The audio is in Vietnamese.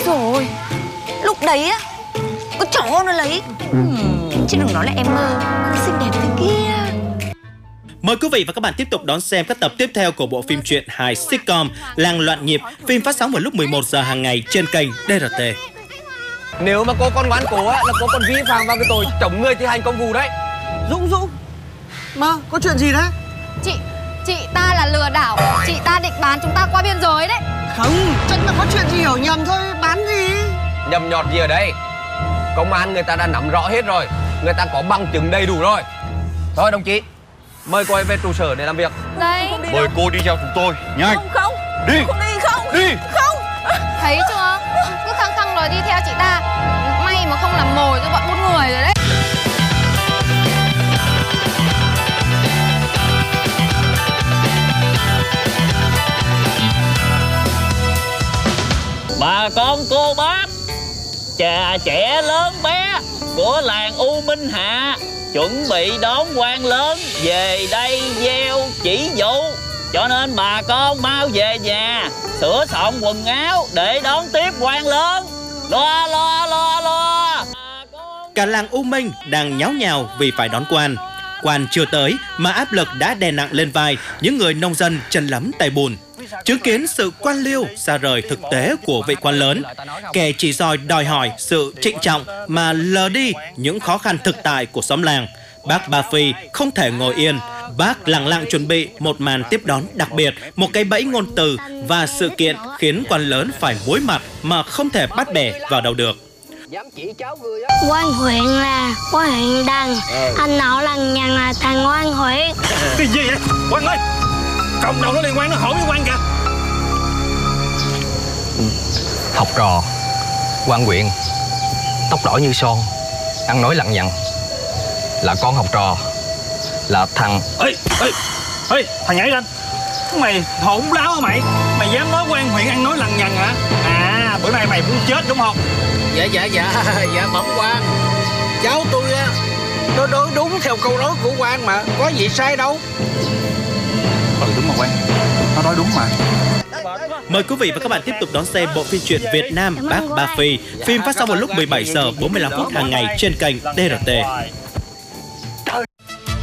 rồi, lúc đấy á có chó nó lấy. Chứ đừng nói là em mơ, xinh đẹp thế kia. Mời quý vị và các bạn tiếp tục đón xem các tập tiếp theo của bộ phim truyện hài sitcom Làng Loạn Nhịp. Phim phát sóng vào lúc 11 giờ hàng ngày trên kênh DRT. Nếu mà cô con ngoan cố á, là cô còn vi phạm vào cái tội chống người thi hành công vụ đấy. Dũng mà có chuyện gì đấy? Chị ta là lừa đảo. Chị ta định bán chúng ta qua biên giới đấy. Không, chắc là có chuyện gì hiểu nhầm thôi. Bán gì? Nhầm nhọt gì ở đây? Công an người ta đã nắm rõ hết rồi. Người ta có bằng chứng đầy đủ rồi. Thôi đồng chí, mời cô ấy về trụ sở để làm việc. Đây. Mời cô đi theo chúng tôi, nhanh. Không, Đi. không đi, không. Đi. Không. Thấy chưa? Cứ khăng khăng rồi đi theo chị ta. May mà không làm mồi cho bọn buôn người rồi đấy. Bà con cô bác, già trẻ lớn bé của làng U Minh Hạ chuẩn bị đón quan lớn về đây gieo chỉ dụ. Cho nên bà con mau về nhà sửa soạn quần áo để đón tiếp quan lớn. Lo. Cả làng U Minh đang nháo nhào vì phải đón quan. Quan chưa tới mà áp lực đã đè nặng lên vai những người nông dân chân lấm tay bùn. Chứng kiến sự quan liêu xa rời thực tế của vị quan lớn, kẻ chỉ đòi hỏi sự trịnh trọng mà lờ đi những khó khăn thực tại của xóm làng. Bác Ba Phi không thể ngồi yên. Bác lặng lặng chuẩn bị một màn tiếp đón đặc biệt, một cái bẫy ngôn từ và sự kiện khiến quan lớn phải muối mặt mà không thể bắt bẻ vào đâu được. Quan huyện là quan huyện Đằng. Anh nọ lằng nhằng là thằng quan huyện. Cái gì vậy? Quan ơi! Cộng đồng nó liên quan, nó hỏi với quan kìa. Học trò quan huyện, tóc đỏ như son, ăn nói lằng nhằng, là con học trò, là thằng... Ê, thằng nhảy lên. Mày hỗn láo hả mày? Mày dám nói quan huyện ăn nói lằng nhằng hả? À, bữa nay mày muốn chết đúng không? Dạ bẩm quan. Cháu tôi á, nó nói đúng theo câu nói của quan mà, có gì sai đâu. Đúng mà quan, nó nói đúng mà. Mời quý vị và các bạn tiếp tục đón xem bộ phim truyện Việt Nam Bác Ba Phi. Phim phát sóng vào lúc 17 giờ 45 phút hàng ngày trên kênh DRT.